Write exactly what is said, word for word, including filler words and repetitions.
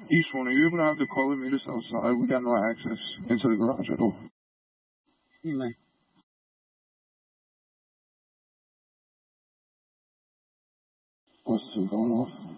East one, are you able to have the caller meet us outside? We got no access into the garage at all. Yeah. What's going off?